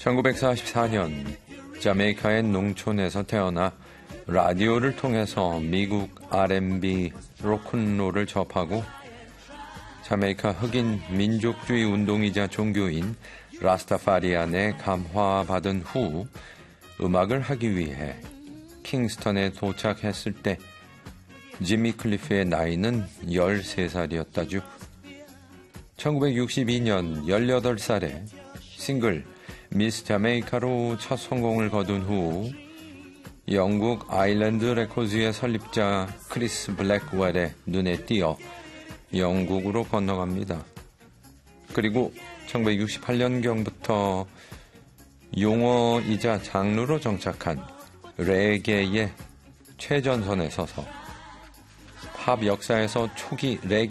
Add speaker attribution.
Speaker 1: 1944년 자메이카의 농촌에서 태어나 라디오를 통해서 미국 R&B, 로큰롤을 접하고 자메이카 흑인 민족주의 운동이자 종교인 라스타파리안에 감화받은 후 음악을 하기 위해 킹스턴에 도착했을 때 지미 클리프의 나이는 13살이었다죠. 1962년 18살에 싱글 미스 자메이카로 첫 성공을 거둔 후 영국 아일랜드 레코드의 설립자 크리스 블랙웰의 눈에 띄어 영국으로 건너갑니다. 그리고 1968년경부터 용어이자 장르로 정착한 레게의 최전선에 서서 팝 역사에서 초기 레게